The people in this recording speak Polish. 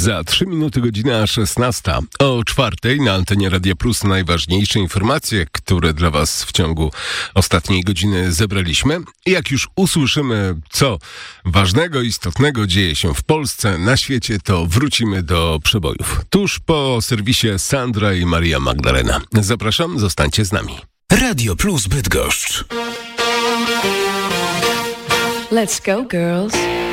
Za 3 minuty godzina 16. O 4 na antenie Radia Plus najważniejsze informacje, które dla Was w ciągu ostatniej godziny zebraliśmy. I jak już usłyszymy, co ważnego, istotnego dzieje się w Polsce, na świecie, to wrócimy do przebojów. Tuż po serwisie Sandra i Maria Magdalena. Zapraszam, zostańcie z nami. Radio Plus Bydgoszcz. Let's go, girls.